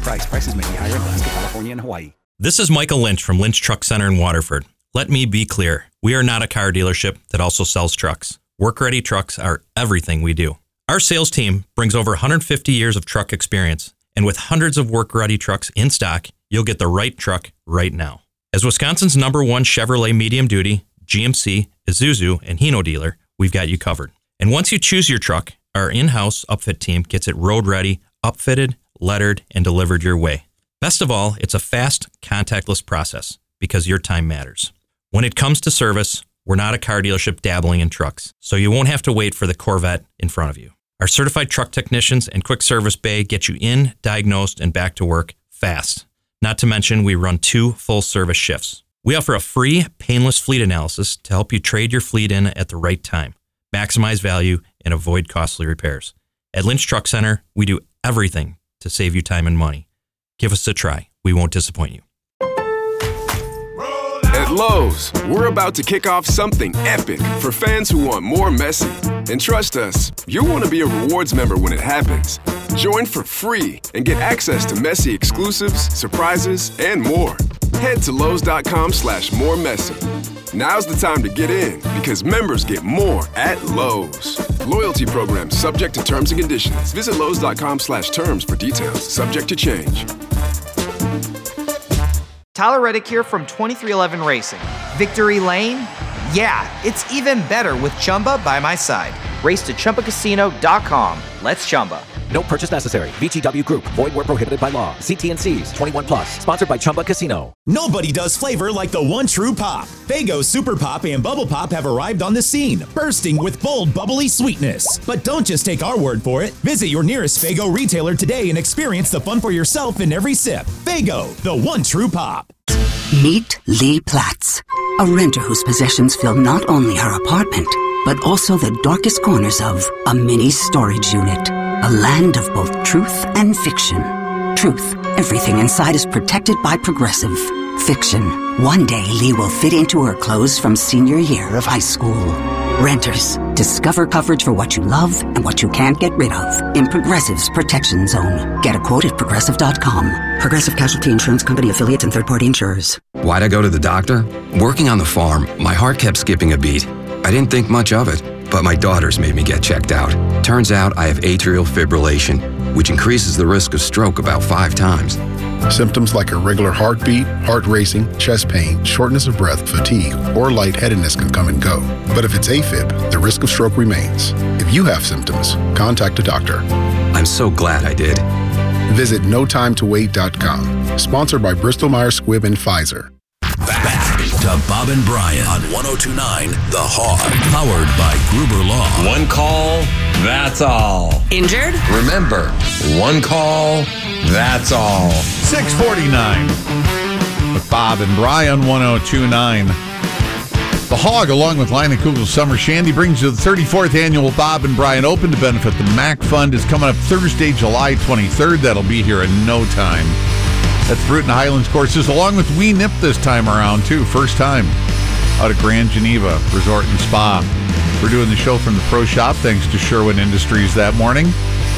price. Prices may be higher in Alaska, California, and Hawaii. This is Michael Lynch from Lynch Truck Center in Waterford. Let me be clear. We are not a car dealership that also sells trucks. Work-ready trucks are everything we do. Our sales team brings over 150 years of truck experience, and with hundreds of work-ready trucks in stock, you'll get the right truck right now. As Wisconsin's #1 Chevrolet medium-duty, GMC, Isuzu, and Hino dealer, we've got you covered. And once you choose your truck, our in-house upfit team gets it road-ready, upfitted, lettered, and delivered your way. Best of all, it's a fast, contactless process because your time matters. When it comes to service, we're not a car dealership dabbling in trucks, so you won't have to wait for the Corvette in front of you. Our certified truck technicians and quick service bay get you in, diagnosed, and back to work fast. Not to mention, we run 2 full-service shifts. We offer a free, painless fleet analysis to help you trade your fleet in at the right time, maximize value, and avoid costly repairs. At Lynch Truck Center, we do everything to save you time and money. Give us a try. We won't disappoint you. At Lowe's, we're about to kick off something epic for fans who want more Messi. And trust us, you'll want to be a rewards member when it happens. Join for free and get access to Messi exclusives, surprises, and more. Head to Lowe's.com/moremessy. Now's the time to get in because members get more at Lowe's. Loyalty program subject to terms and conditions. Visit Lowe's.com/terms for details. Subject to change. Tyler Reddick here from 2311 Racing. Victory Lane? Yeah, it's even better with Chumba by my side. Race to ChumbaCasino.com. Let's Chumba. No purchase necessary. VGW Group. Void where prohibited by law. See T&Cs. 21 plus. Sponsored by Chumba Casino. Nobody does flavor like the one true pop. Faygo Super Pop and Bubble Pop have arrived on the scene, bursting with bold, bubbly sweetness. But don't just take our word for it. Visit your nearest Faygo retailer today and experience the fun for yourself in every sip. Faygo, the one true pop. Meet Lee Platts, a renter whose possessions fill not only her apartment, but also the darkest corners of a mini storage unit. A land of both truth and fiction. Truth, everything inside is protected by Progressive. Fiction, one day Lee will fit into her clothes from senior year of high school. Renters, discover coverage for what you love and what you can't get rid of in Progressive's Protection Zone. Get a quote at Progressive.com. Progressive Casualty Insurance Company affiliates and third-party insurers. Why'd I go to the doctor? Working on the farm, my heart kept skipping a beat. I didn't think much of it, but my daughters made me get checked out. Turns out I have atrial fibrillation, which increases the risk of stroke about 5 times. Symptoms like irregular heartbeat, heart racing, chest pain, shortness of breath, fatigue, or lightheadedness can come and go. But if it's AFib, the risk of stroke remains. If you have symptoms, contact a doctor. I'm so glad I did. Visit notimetowait.com. Sponsored by Bristol-Myers Squibb and Pfizer. Back to Bob and Brian on 102.9 The Hog. Powered by Gruber Law. One call, that's all. Injured? Remember, one call, that's all. 6:49 with Bob and Brian, 102.9 The Hog, along with Line and Kugel Summer Shandy, brings you the 34th annual Bob and Brian Open to benefit the MAC Fund. Is coming up Thursday, July 23rd. That'll be here in no time. That's Bruton Highlands courses, along with Wee Nip this time around, too. First time out of Grand Geneva Resort and Spa. We're doing the show from the Pro Shop, thanks to Sherwin Industries that morning.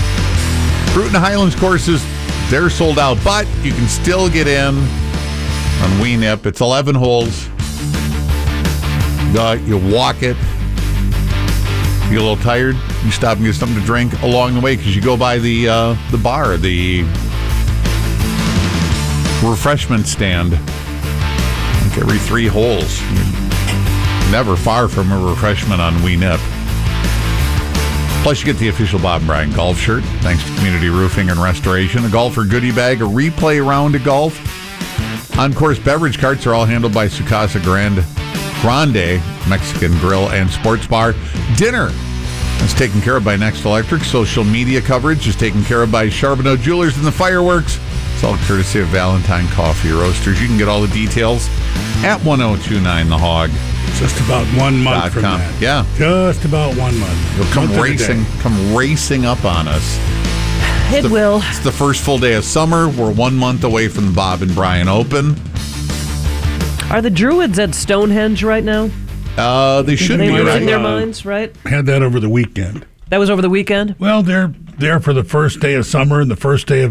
Bruton Highlands courses, they're sold out, but you can still get in on Wee Nip. It's 11 holes. You walk it. You get a little tired, you stop and get something to drink along the way because you go by the bar, the refreshment stand. Like every 3 holes. You're never far from a refreshment on Wee Nip. Plus, you get the official Bob and Brian golf shirt, thanks to Community Roofing and Restoration, a golfer goodie bag, a replay round of golf. On-course beverage carts are all handled by Sucasa Grande Mexican Grill and Sports Bar. Dinner is taken care of by Next Electric. Social media coverage is taken care of by Charbonneau Jewelers, and the fireworks, it's all courtesy of Valentine Coffee Roasters. You can get all the details at 1029 The Hog. Just about 1 month from that. Yeah. Just about 1 month. You'll come racing up on us. It will. It's the first full day of summer. We're 1 month away from the Bob and Brian Open. Are the Druids at Stonehenge right now? They should be. They losing their minds, right? Had that over the weekend. That was over the weekend? Well, they're there for the first day of summer and the first day of